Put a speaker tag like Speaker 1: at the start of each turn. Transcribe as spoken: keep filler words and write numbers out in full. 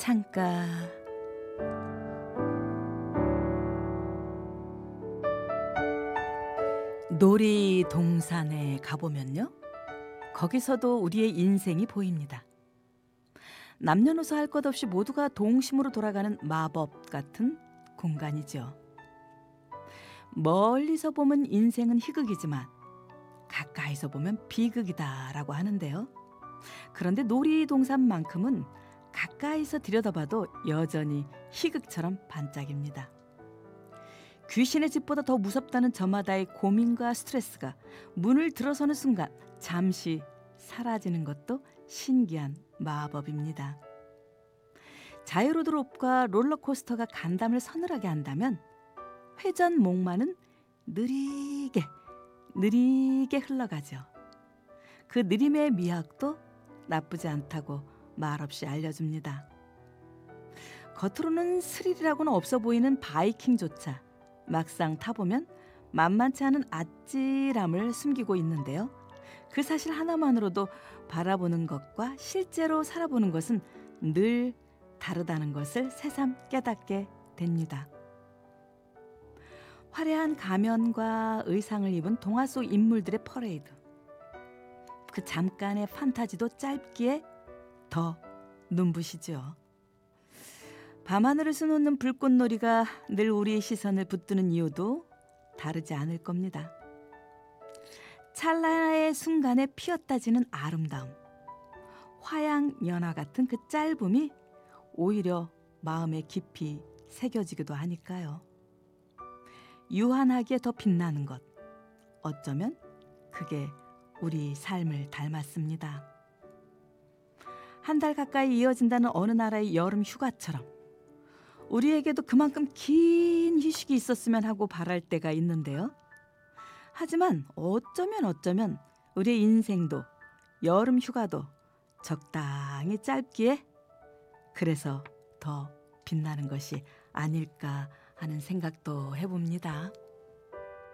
Speaker 1: 창가. 놀이동산에 가보면요, 거기서도 우리의 인생이 보입니다. 남녀노소 할 것 없이 모두가 동심으로 돌아가는 마법 같은 공간이죠. 멀리서 보면 인생은 희극이지만 가까이서 보면 비극이다라고 하는데요. 그런데 놀이동산만큼은 가까이서 들여다봐도 여전히 희극처럼 반짝입니다. 귀신의 집보다 더 무섭다는 저마다의 고민과 스트레스가 문을 들어서는 순간 잠시 사라지는 것도 신기한 마법입니다. 자유로드롭과 롤러코스터가 간담을 서늘하게 한다면 회전 목마는 느리게 느리게 흘러가죠. 그 느림의 미학도 나쁘지 않다고 말없이 알려줍니다. 겉으로는 스릴이라고는 없어 보이는 바이킹조차 막상 타보면 만만치 않은 아찔함을 숨기고 있는데요. 그 사실 하나만으로도 바라보는 것과 실제로 살아보는 것은 늘 다르다는 것을 새삼 깨닫게 됩니다. 화려한 가면과 의상을 입은 동화 속 인물들의 퍼레이드. 그 잠깐의 판타지도 짧기에 더 눈부시죠. 밤하늘을 수놓는 불꽃놀이가 늘 우리의 시선을 붙드는 이유도 다르지 않을 겁니다. 찰나의 순간에 피었다지는 아름다움, 화양연화 같은 그 짧음이 오히려 마음에 깊이 새겨지기도 하니까요. 유한하게 더 빛나는 것, 어쩌면 그게 우리 삶을 닮았습니다. 한 달 가까이 이어진다는 어느 나라의 여름 휴가처럼 우리에게도 그만큼 긴 휴식이 있었으면 하고 바랄 때가 있는데요. 하지만 어쩌면 어쩌면 우리의 인생도 여름 휴가도 적당히 짧기에 그래서 더 빛나는 것이 아닐까 하는 생각도 해봅니다.